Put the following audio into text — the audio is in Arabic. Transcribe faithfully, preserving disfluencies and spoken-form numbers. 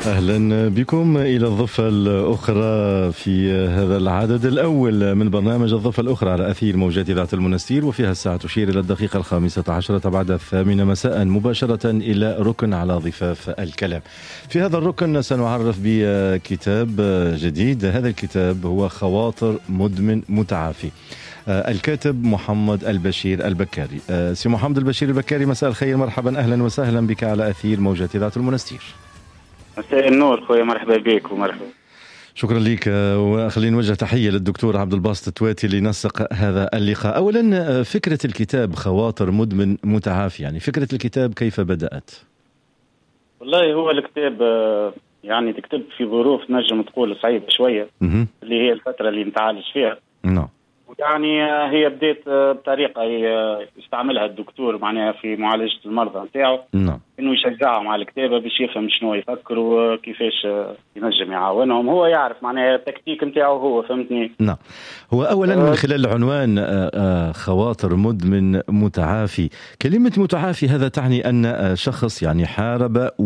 أهلا بكم إلى الضفة الأخرى في هذا العدد الأول من برنامج الضفة الأخرى على أثير موجات إذاعة المنستير، وفيها الساعة تشير إلى الدقيقة الخامسة عشرة بعد الثامنة مساء، مباشرة إلى ركن على ضفاف الكلام. في هذا الركن سنعرف بكتاب جديد. هذا الكتاب هو خواطر مدمن متعافي، الكاتب محمد البشير البكاري. سي محمد البشير البكاري، مساء الخير، مرحبا، أهلا وسهلا بك على أثير موجات إذاعة المنستير. مساء النور خويا، مرحبا بك ومرحبا. شكرا لك، وخلينا نوجه تحية للدكتور عبد الباسط التواتي اللي نسق هذا اللقاء. أولا، فكرة الكتاب خواطر مدمن متعافي، يعني فكرة الكتاب كيف بدأت؟ والله هو الكتاب يعني تكتب في ظروف نجم تقول صعيبة شوية، م- اللي هي الفترة اللي نتعالج فيها. نعم. يعني هي بديت بطريقة يستعملها الدكتور معناها في معالجة المرضى نتاعو، نعم، انه يشجعهم على الكتابة باش يفهم شنو يفكروا وكيفاش ينجم يعاونهم. هو يعرف معناها التكتيك نتاعو هو، فهمتني. نعم. هو اولا من خلال العنوان خواطر مدمن متعافي، كلمة متعافي هذا تعني ان شخص يعني حارب